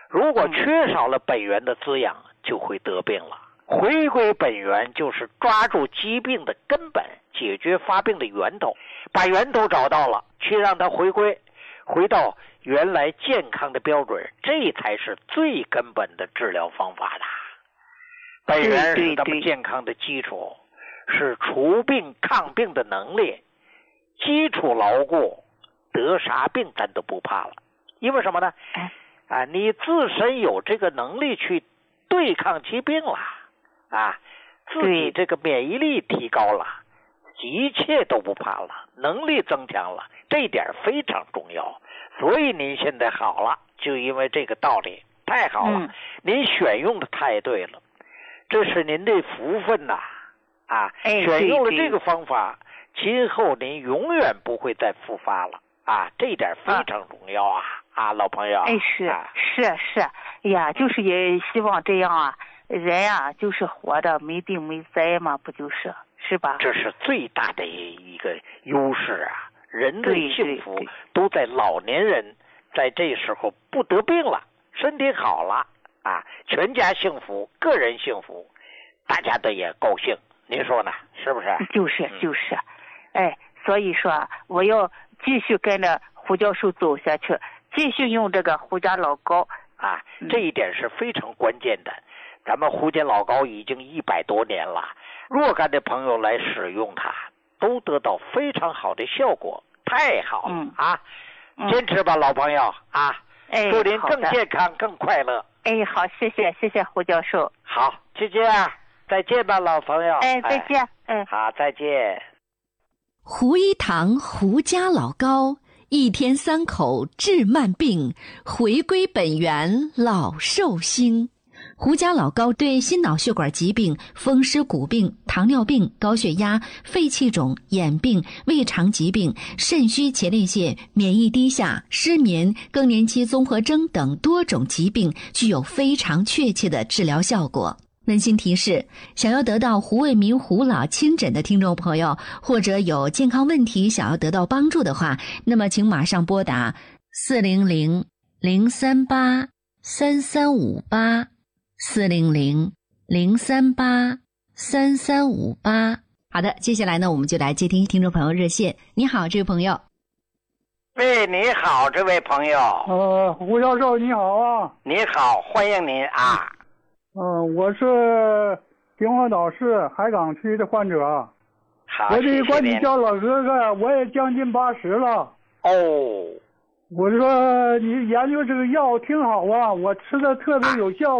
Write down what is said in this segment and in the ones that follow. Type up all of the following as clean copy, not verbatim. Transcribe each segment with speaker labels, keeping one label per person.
Speaker 1: 如果缺少了本源的滋养，就会得病了。回归本源就是抓住疾病的根本，解决发病的源头，把源头找到了，去让它回到原来健康的标准，这才是最根本的治疗方法的。本源是咱们健康的基础，是除病抗病的能力，基础牢固，得啥病咱都不怕了。因为什么呢？你自身有这个能力去对抗疾病了自己这个免疫力提高了，一切都不怕了，能力增强了，这一点非常重要。所以您现在好了，就因为这个道理，太好了，您选用的太对了，这是您的福分呐选用了这个方法，今后您永远不会再复发了这一点非常重要老朋友。
Speaker 2: 是，哎呀，就是也希望这样人就是活的没病没灾嘛，不是吧？
Speaker 1: 这是最大的一个优势人的幸福都在老年人在这时候不得病了，身体好了全家幸福，个人幸福，大家都也高兴，您说呢？是不是？
Speaker 2: 就是，所以说我要继续跟着胡教授走下去，继续用这个胡家老膏
Speaker 1: 这一点是非常关键的。咱们胡家老膏已经100多年了，若干的朋友来使用它，都得到非常好的效果，太好了坚持吧，老朋友祝您更健康更快乐。
Speaker 2: 好，谢谢胡教授。
Speaker 1: 好，再见再见吧，老朋友。
Speaker 2: 再见。
Speaker 1: 好，再见。
Speaker 3: 胡一堂胡家老膏，1天3口治慢病，回归本源老寿星。胡家老膏对心脑血管疾病、风湿骨病、糖尿病、高血压、肺气肿、眼病、胃肠疾病、肾虚前列腺、免疫低下、失眠、更年期综合征等多种疾病具有非常确切的治疗效果。温馨提示，想要得到胡卫民胡老亲诊的听众朋友，或者有健康问题想要得到帮助的话，那么请马上拨打400-038-3358 400-038-3358。好的，接下来呢，我们就来接听听众朋友热线。你好，这位朋友。
Speaker 1: 喂，你好，这位朋友。
Speaker 4: 胡教授你好
Speaker 1: 你好，欢迎您
Speaker 4: 我是平黄岛市海港区的患者。
Speaker 1: 好，
Speaker 4: 我这管你叫老哥哥，我也将近80了。我说你研究这个药挺好我吃的特别有效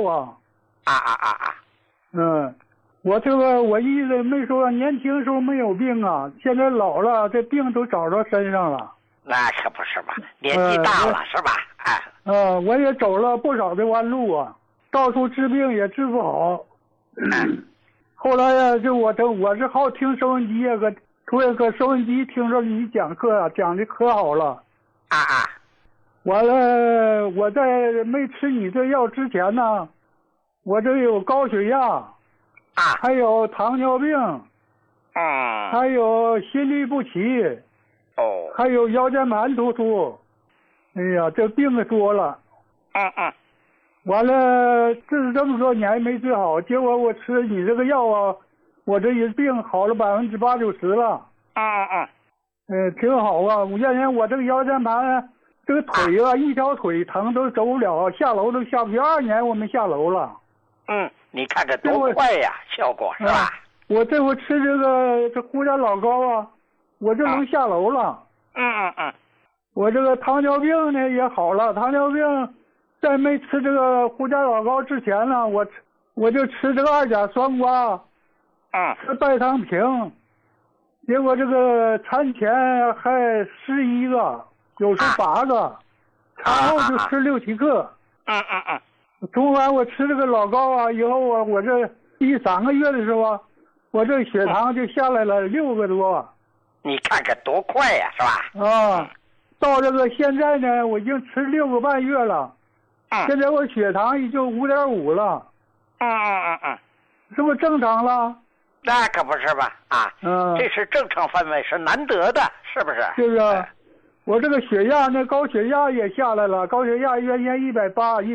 Speaker 4: 我这个我一直没说年轻时候没有病现在老了这病都找到身上了。
Speaker 1: 那可不是吧，年纪大了是吧？
Speaker 4: 我也走了不少的弯路到处治病也治不好。后来就我是好听收音机突然搁收音机听着你讲课讲的可好了完了我在没吃你这药之前呢，我这有高血压还有糖尿病还有心律不齐还有腰间盘突出。哎呀，这病可多了完了治这么多年没治好，结果我吃你这个药我这一病好了80%-90%了挺好我原先我这个腰间盘这个腿一条腿疼都走不了，下楼都下不去，2年我没下楼了。
Speaker 1: 你看这多快呀，效果是吧？
Speaker 4: 我这回吃这胡家老膏我这能下楼了。我这个糖尿病呢也好了，糖尿病在没吃这个胡家老膏之前呢，我就吃这个2甲双胍吃代糖平，结果这个产前还11个，有时8个，产后就吃6、7克。从完我吃这个老膏以后我这第3个月的时候我这血糖就下来了6个多。
Speaker 1: 你看看多快呀，是吧？
Speaker 4: 到这个现在呢，我已经吃6个半月了。现在我血糖已经5.5了。是不是正常了？
Speaker 1: 那可不是吧？这是正常范围，是难得的，是不是？
Speaker 4: 就是，我这个血压高血压也下来了，高血压原先180